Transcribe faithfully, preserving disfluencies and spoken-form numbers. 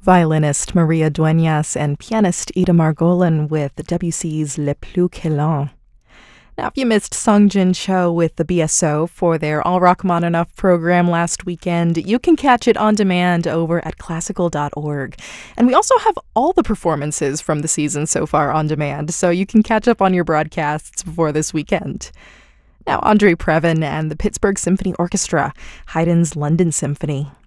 Violinist Maria Dueñas and pianist Ida Margolin with Debussy's Le Plus que l'un. Now, if you missed Sung Jin Cho with the B S O for their All Rachmaninoff program last weekend, you can catch it on demand over at classical dot org. And we also have all the performances from the season so far on demand, so you can catch up on your broadcasts before this weekend. Now, Andre Previn and the Pittsburgh Symphony Orchestra, Haydn's London Symphony.